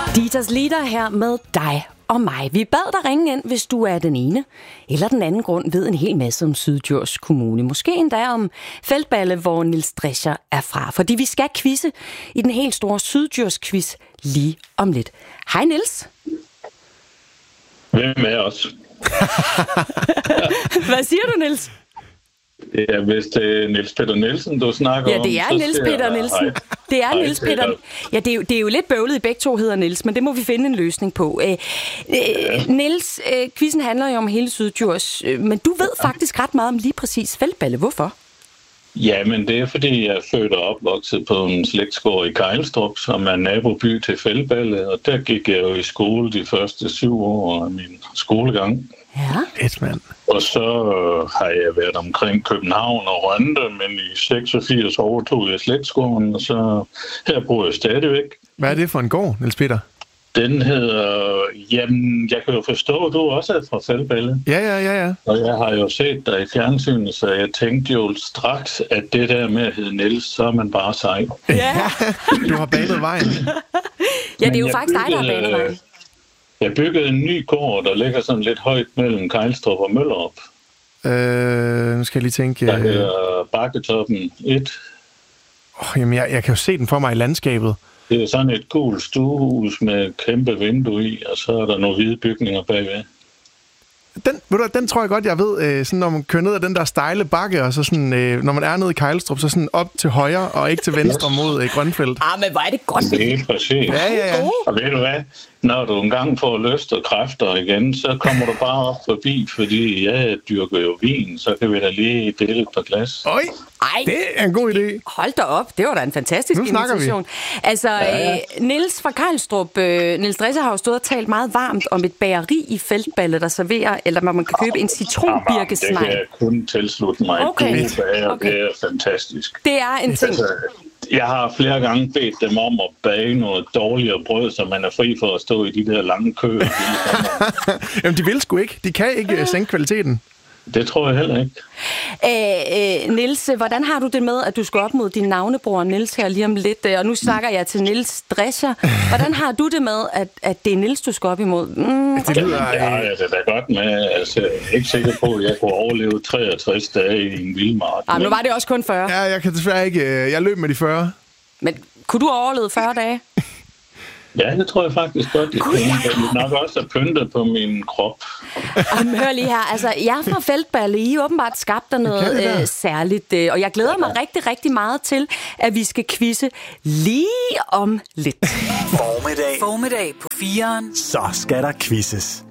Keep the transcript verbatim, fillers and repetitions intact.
Ditas Lieder her med dig og mig. Vi bad dig ringe ind, hvis du er den ene eller den anden grund ved en hel masse om Syddjurs Kommune. Måske endda om Feldballe, hvor Niels Drescher er fra. Fordi vi skal quizze i den helt store Syddjurs quiz lige om lidt. Hej Niels. Hvem er os? Hvad siger du, Niels? Ja, hvis det er Niels Peter Nielsen, du snakker om... Ja, det er Niels Peter Nielsen. Hej. Det er Hej, Niels Peter. Peter. Ja, det er, jo, det er jo lidt bøvlet, i begge to hedder Niels, men det må vi finde en løsning på. Æ, øh, Niels, øh, quizzen handler jo om hele Syddjurs, øh, men du ved faktisk ret meget om lige præcis Feldballe. Hvorfor? Ja, men det er fordi, jeg er født og opvokset på en slægtsgård i Kejlstrup, som er naboby til Feldballe, og der gik jeg jo i skole de første syv år af min skolegang. Ja. Et mand. Og så øh, har jeg været omkring København og Rønde, men i seksogfirs overtog jeg slægtsgården, og så her bor jeg stadigvæk. Hvad er det for en gård, Niels Peter? Den hedder... Jamen, jeg kan jo forstå, at du også er fra Feldballe. Ja, ja, ja, ja. Og jeg har jo set dig i fjernsynet, så jeg tænkte jo straks, at det der med at hedde Niels, så er man bare sej. Ja, Du har banet vejen. ja det er jo jeg faktisk dig, der har byggede- banet vejen. Jeg byggede en ny gård, der ligger sådan lidt højt mellem Kejlstrup og Møllerup. Øh, nu skal jeg lige tænke... Der Øh, hedder Bakketoppen et. åh, jamen, jeg, jeg kan jo se den for mig i landskabet. Det er sådan et gult stuehus med kæmpe vindue i, og så er der nogle hvide bygninger bagved. Den, ved du, den tror jeg godt, jeg ved, øh, sådan, når man kører ned ad den der stejle bakke, og så sådan, øh, når man er nede i Kejlstrup, så sådan op til højre og ikke til venstre mod øh, Grønfeldt. Ah, men hvor er det godt. Det er præcis. Ja, ja, ja. Og ved du hvad? Når du engang får lyst og kræfter igen, så kommer du bare op forbi, fordi jeg dyrker jo vin, så kan vi da lige dele et par glas. Øj, Ej, det er en god idé. hold da op. Det var da en fantastisk Nu snakker vi. invitation. Altså, Ja. øh, Niels fra Kejlstrup, øh, Niels Drescher har jo stået og talt meget varmt om et bageri i Feldballe, der serverer, eller hvor man kan købe en Det citronbirkesnegl. kan jeg kun tilslutte mig. Okay. Gode bager, Okay. det er fantastisk. Det er en ting. Altså, jeg har flere gange bedt dem om at bage noget dårligere brød, så man er fri for at stå i de der lange køer. Jamen, de vil sgu ikke. De kan ikke øh, sænke kvaliteten. Det tror jeg heller ikke. Æh, øh, Niels, hvordan har du det med, at du skal op mod din navnebror Niels her lige om lidt? øh, Og nu snakker jeg til Niels Drescher. Hvordan har du det med, at, at det er Niels, du skal op imod? Mm, Det lyder... Det har Øh, jeg det da godt med. Altså, jeg er ikke sikker på, at jeg kunne overleve treogtres dage i en vildmark. ah, nu var det også kun fyrre. ja, jeg kan desværre ikke... Øh, jeg løb med de fyrre. Men kunne du overleve fyrre dage? Ja, det tror jeg faktisk godt. Jeg kunne nok også have pyntet på min krop. Jamen, hør lige her. Altså, jeg er fra Feldballe. I er åbenbart skabt der Kan noget det der? øh, særligt. Øh, og jeg glæder mig rigtig, rigtig meget til, at vi skal quizze lige om lidt. Formiddag. Formiddag på fireren. Så skal der quizzes.